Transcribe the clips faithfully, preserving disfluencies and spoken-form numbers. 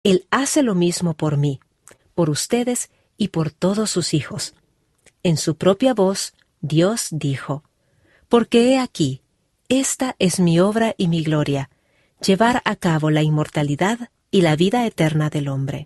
Él hace lo mismo por mí, por ustedes y por todos sus hijos. En su propia voz, Dios dijo: Porque he aquí, esta es mi obra y mi gloria, llevar a cabo la inmortalidad y la vida eterna del hombre.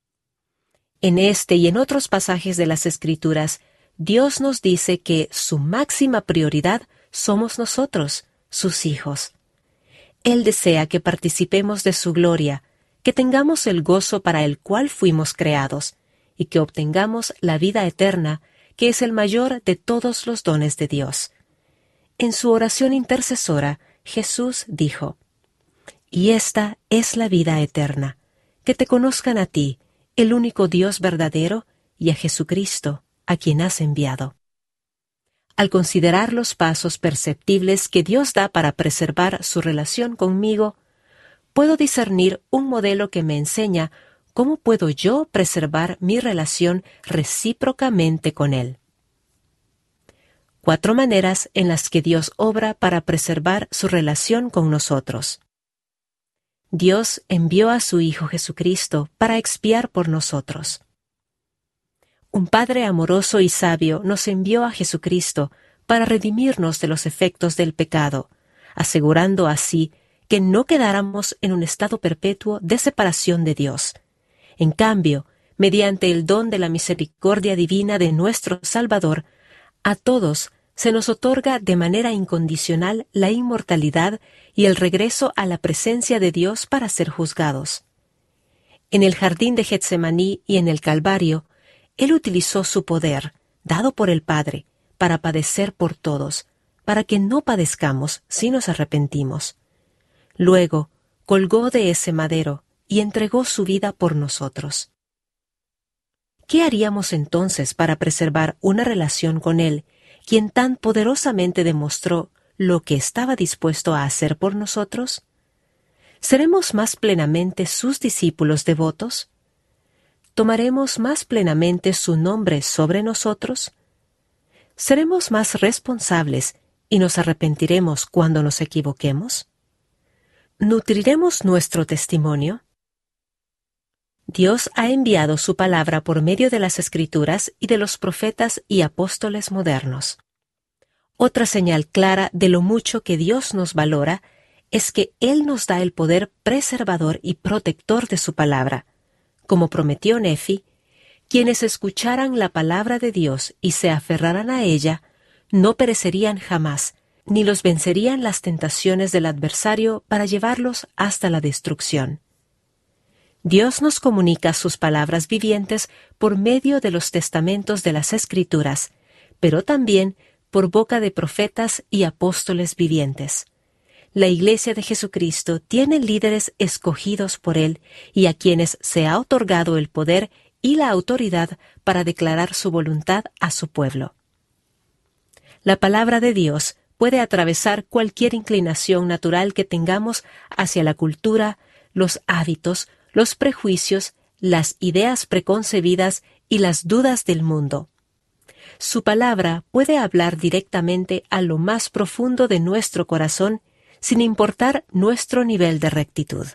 En este y en otros pasajes de las Escrituras, Dios nos dice que su máxima prioridad somos nosotros, sus hijos. Él desea que participemos de su gloria, que tengamos el gozo para el cual fuimos creados, y que obtengamos la vida eterna, que es el mayor de todos los dones de Dios. En su oración intercesora, Jesús dijo: Y esta es la vida eterna, que te conozcan a ti, el único Dios verdadero, y a Jesucristo, a quien has enviado. Al considerar los pasos perceptibles que Dios da para preservar su relación conmigo, puedo discernir un modelo que me enseña cómo puedo yo preservar mi relación recíprocamente con Él. Cuatro maneras en las que Dios obra para preservar su relación con nosotros. Dios envió a su Hijo Jesucristo para expiar por nosotros. Un Padre amoroso y sabio nos envió a Jesucristo para redimirnos de los efectos del pecado, asegurando así que no quedáramos en un estado perpetuo de separación de Dios. En cambio, mediante el don de la misericordia divina de nuestro Salvador, a todos se nos otorga de manera incondicional la inmortalidad y el regreso a la presencia de Dios para ser juzgados. En el jardín de Getsemaní y en el Calvario, Él utilizó su poder, dado por el Padre, para padecer por todos, para que no padezcamos si nos arrepentimos. Luego, colgó de ese madero y entregó su vida por nosotros. ¿Qué haríamos entonces para preservar una relación con Él, quien tan poderosamente demostró lo que estaba dispuesto a hacer por nosotros? ¿Seremos más plenamente sus discípulos devotos? ¿Tomaremos más plenamente su nombre sobre nosotros? ¿Seremos más responsables y nos arrepentiremos cuando nos equivoquemos? ¿Nutriremos nuestro testimonio? Dios ha enviado su palabra por medio de las Escrituras y de los profetas y apóstoles modernos. Otra señal clara de lo mucho que Dios nos valora es que Él nos da el poder preservador y protector de su palabra. Como prometió Nefi, quienes escucharan la palabra de Dios y se aferraran a ella, no perecerían jamás, ni los vencerían las tentaciones del adversario para llevarlos hasta la destrucción. Dios nos comunica sus palabras vivientes por medio de los testamentos de las Escrituras, pero también por boca de profetas y apóstoles vivientes. La Iglesia de Jesucristo tiene líderes escogidos por Él y a quienes se ha otorgado el poder y la autoridad para declarar su voluntad a su pueblo. La palabra de Dios puede atravesar cualquier inclinación natural que tengamos hacia la cultura, los hábitos, los prejuicios, las ideas preconcebidas y las dudas del mundo. Su palabra puede hablar directamente a lo más profundo de nuestro corazón sin importar nuestro nivel de rectitud.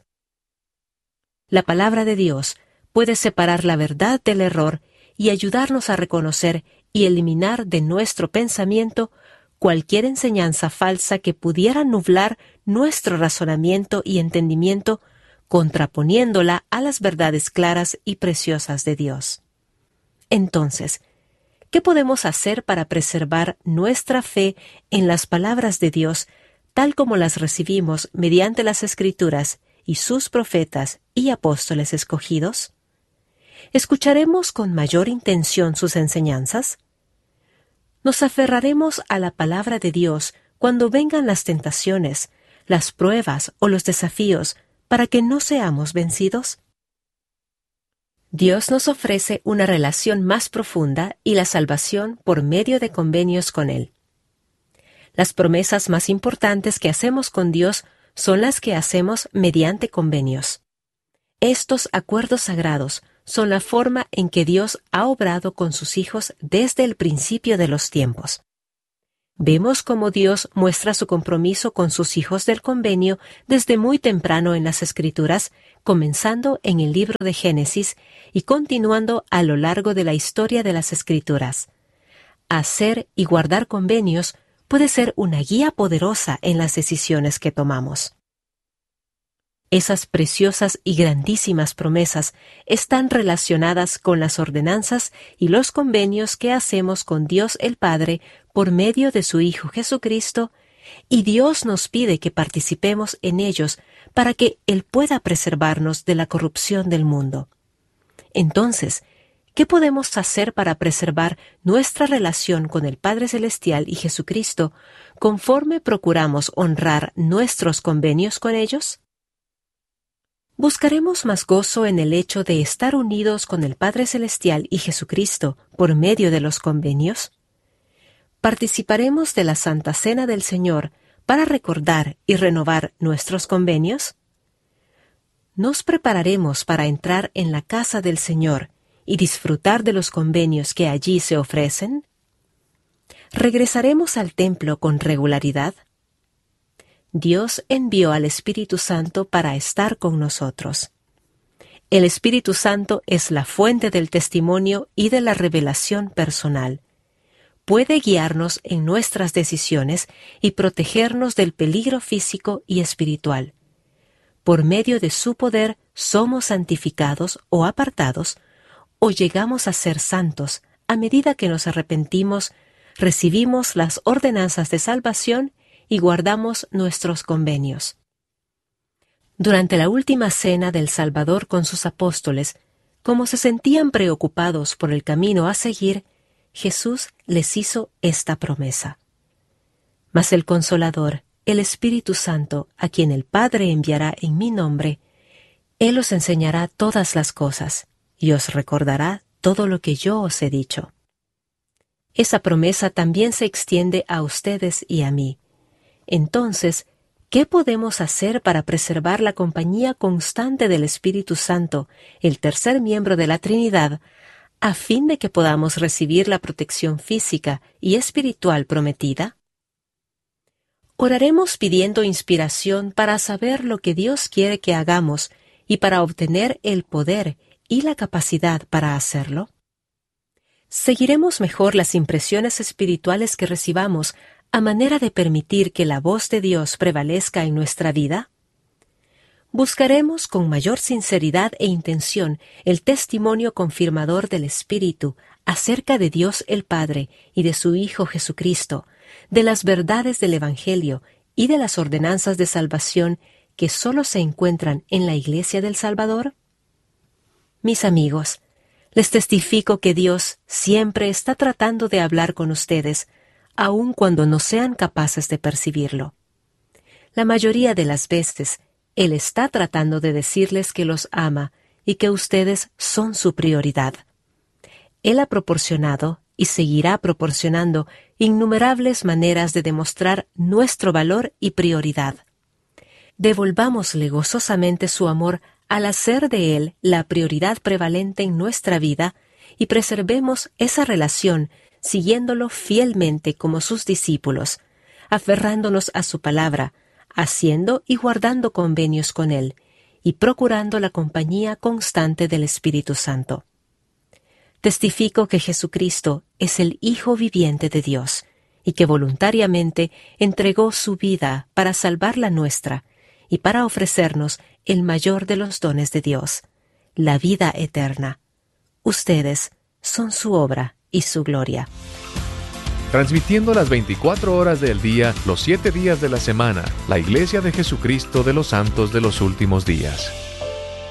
La palabra de Dios puede separar la verdad del error y ayudarnos a reconocer y eliminar de nuestro pensamiento cualquier enseñanza falsa que pudiera nublar nuestro razonamiento y entendimiento, contraponiéndola a las verdades claras y preciosas de Dios. Entonces, ¿qué podemos hacer para preservar nuestra fe en las palabras de Dios, tal como las recibimos mediante las Escrituras y sus profetas y apóstoles escogidos? ¿Escucharemos con mayor intención sus enseñanzas? ¿Nos aferraremos a la palabra de Dios cuando vengan las tentaciones, las pruebas o los desafíos para que no seamos vencidos? Dios nos ofrece una relación más profunda y la salvación por medio de convenios con Él. Las promesas más importantes que hacemos con Dios son las que hacemos mediante convenios. Estos acuerdos sagrados son la forma en que Dios ha obrado con sus hijos desde el principio de los tiempos. Vemos cómo Dios muestra su compromiso con sus hijos del convenio desde muy temprano en las Escrituras, comenzando en el libro de Génesis y continuando a lo largo de la historia de las Escrituras. Hacer y guardar convenios puede ser una guía poderosa en las decisiones que tomamos. Esas preciosas y grandísimas promesas están relacionadas con las ordenanzas y los convenios que hacemos con Dios el Padre por medio de su Hijo Jesucristo, y Dios nos pide que participemos en ellos para que Él pueda preservarnos de la corrupción del mundo. Entonces, ¿qué podemos hacer para preservar nuestra relación con el Padre Celestial y Jesucristo conforme procuramos honrar nuestros convenios con ellos? ¿Buscaremos más gozo en el hecho de estar unidos con el Padre Celestial y Jesucristo por medio de los convenios? ¿Participaremos de la Santa Cena del Señor para recordar y renovar nuestros convenios? ¿Nos prepararemos para entrar en la casa del Señor y disfrutar de los convenios que allí se ofrecen? ¿Regresaremos al templo con regularidad? Dios envió al Espíritu Santo para estar con nosotros. El Espíritu Santo es la fuente del testimonio y de la revelación personal. Puede guiarnos en nuestras decisiones y protegernos del peligro físico y espiritual. Por medio de su poder somos santificados o apartados, o llegamos a ser santos a medida que nos arrepentimos, recibimos las ordenanzas de salvación y guardamos nuestros convenios. Durante la última cena del Salvador con sus apóstoles, como se sentían preocupados por el camino a seguir, Jesús les hizo esta promesa. Mas el Consolador, el Espíritu Santo, a quien el Padre enviará en mi nombre, Él os enseñará todas las cosas y os recordará todo lo que yo os he dicho. Esa promesa también se extiende a ustedes y a mí. Entonces, ¿qué podemos hacer para preservar la compañía constante del Espíritu Santo, el tercer miembro de la Trinidad, a fin de que podamos recibir la protección física y espiritual prometida? Oraremos pidiendo inspiración para saber lo que Dios quiere que hagamos y para obtener el poder y la capacidad para hacerlo. ¿Seguiremos mejor las impresiones espirituales que recibamos a manera de permitir que la voz de Dios prevalezca en nuestra vida? Buscaremos con mayor sinceridad e intención el testimonio confirmador del Espíritu acerca de Dios el Padre y de su Hijo Jesucristo, de las verdades del Evangelio y de las ordenanzas de salvación que solo se encuentran en la Iglesia del Salvador? Mis amigos, les testifico que Dios siempre está tratando de hablar con ustedes, aun cuando no sean capaces de percibirlo. La mayoría de las veces, Él está tratando de decirles que los ama y que ustedes son su prioridad. Él ha proporcionado y seguirá proporcionando innumerables maneras de demostrar nuestro valor y prioridad. Devolvámosle gozosamente su amor al hacer de Él la prioridad prevalente en nuestra vida y preservemos esa relación siguiéndolo fielmente como sus discípulos, aferrándonos a su palabra, haciendo y guardando convenios con Él, y procurando la compañía constante del Espíritu Santo. Testifico que Jesucristo es el Hijo viviente de Dios, y que voluntariamente entregó su vida para salvar la nuestra, y para ofrecernos el mayor de los dones de Dios, la vida eterna. Ustedes son su obra y su gloria. Transmitiendo las veinticuatro horas del día, los siete días de la semana, la Iglesia de Jesucristo de los Santos de los Últimos Días.